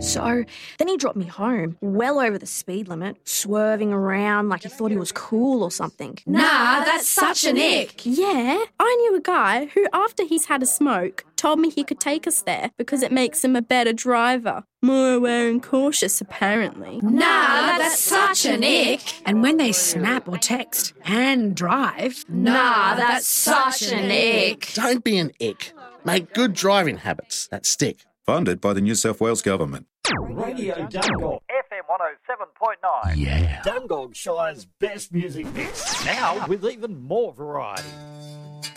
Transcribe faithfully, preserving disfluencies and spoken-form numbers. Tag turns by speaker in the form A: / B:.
A: So then he dropped me home, well over the speed limit, swerving around like he thought he was cool or something.
B: Nah, that's such an ick.
C: Yeah, I knew a guy who, after he's had a smoke, told me he could take us there because it makes him a better driver. More aware and cautious, apparently.
B: Nah, that's such an ick.
D: And when they snap or text and drive...
B: Nah, that's such an ick.
E: Don't be an ick. Make good driving habits that stick.
F: Funded by the New South Wales Government.
G: Radio Dungog.
H: F M one oh seven point nine.
E: Yeah.
G: Dungog Shire's best music mix. Now with even more variety.